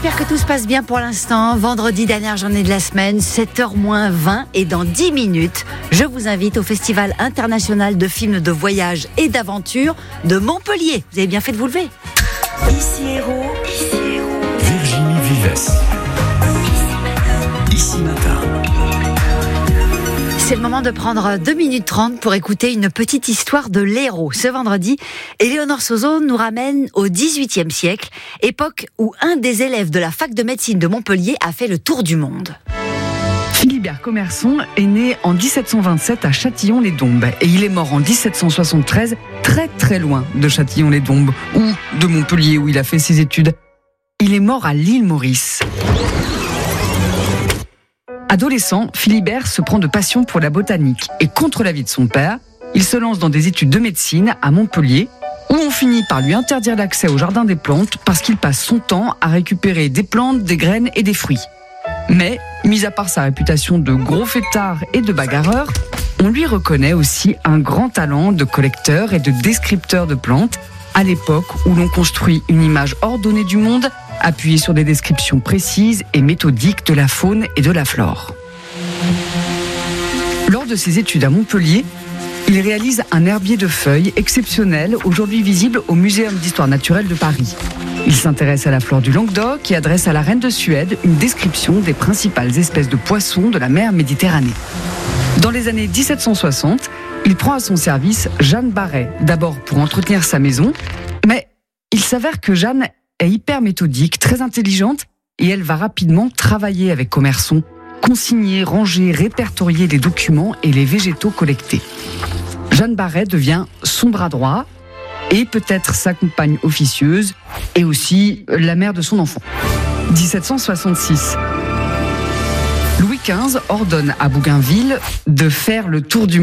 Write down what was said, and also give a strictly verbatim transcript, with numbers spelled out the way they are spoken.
j'espère que tout se passe bien pour l'instant. Vendredi, dernière journée de la semaine, sept heures moins vingt, et dans dix minutes, je vous invite au Festival international de films de voyage et d'aventure de Montpellier. Vous avez bien fait de vous lever. Ici Héros, ici Héros. Virginie Vives. Ici Matin. C'est le moment de prendre deux minutes trente pour écouter une petite histoire de l'Hérault. Ce vendredi, Éléonore Sozo nous ramène au dix-huitième siècle, époque où un des élèves de la fac de médecine de Montpellier a fait le tour du monde. Philibert Commerson est né en dix-sept cent vingt-sept à Châtillon-les-Dombes et il est mort en dix-sept cent soixante-treize, très très loin de Châtillon-les-Dombes ou de Montpellier où il a fait ses études. Il est mort à l'île Maurice. Adolescent, Philibert se prend de passion pour la botanique et contre l'avis de son père, il se lance dans des études de médecine à Montpellier où on finit par lui interdire l'accès au jardin des plantes parce qu'il passe son temps à récupérer des plantes, des graines et des fruits. Mais, mis à part sa réputation de gros fêtard et de bagarreur, on lui reconnaît aussi un grand talent de collecteur et de descripteur de plantes à l'époque où l'on construit une image ordonnée du monde appuyée sur des descriptions précises et méthodiques de la faune et de la flore. Lors de ses études à Montpellier, il réalise un herbier de feuilles exceptionnel, aujourd'hui visible au Muséum d'histoire naturelle de Paris. Il s'intéresse à la flore du Languedoc et adresse à la reine de Suède une description des principales espèces de poissons de la mer Méditerranée. Dans les années dix-sept cent soixante, il prend à son service Jeanne Barret, d'abord pour entretenir sa maison, mais il s'avère que Jeanne est hyper méthodique, très intelligente, et elle va rapidement travailler avec Commerson, consigner, ranger, répertorier les documents et les végétaux collectés. Jeanne Barret devient son bras droit et peut-être sa compagne officieuse et aussi la mère de son enfant. dix-sept cent soixante-six. Louis quinze ordonne à Bougainville de faire le tour du monde.